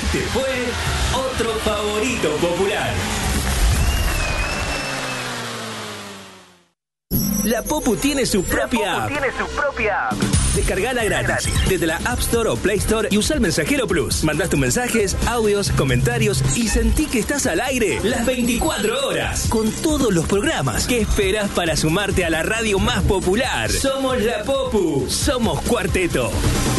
Este fue otro favorito popular. La Popu tiene su propia app. Descargala gratis desde la App Store o Play Store y usa el Mensajero Plus. Mandás tus mensajes, audios, comentarios y sentí que estás al aire las 24 horas con todos los programas. ¿Qué esperás para sumarte a la radio más popular? Somos La Popu, somos Cuarteto.